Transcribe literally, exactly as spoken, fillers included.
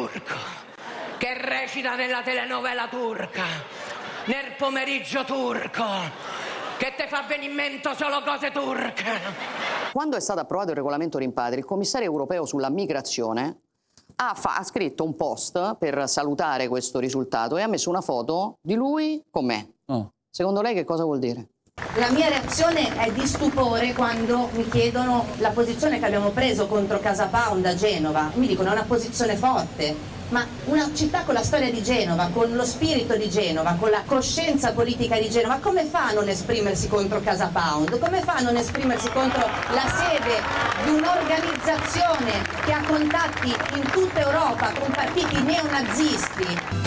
turco che recita nella telenovela turca, nel pomeriggio turco, che te fa venire in mente solo cose turche. Quando è stato approvato il regolamento rimpatri, il commissario europeo sulla migrazione ha, fa- ha scritto un post per salutare questo risultato e ha messo una foto di lui con me. Oh. Secondo lei che cosa vuol dire? La mia reazione è di stupore quando mi chiedono la posizione che abbiamo preso contro Casa Pound a Genova. Mi dicono è una posizione forte, ma una città con la storia di Genova, con lo spirito di Genova, con la coscienza politica di Genova, come fa a non esprimersi contro Casa Pound? Come fa a non esprimersi contro la sede di un'organizzazione che ha contatti in tutta Europa con partiti neonazisti?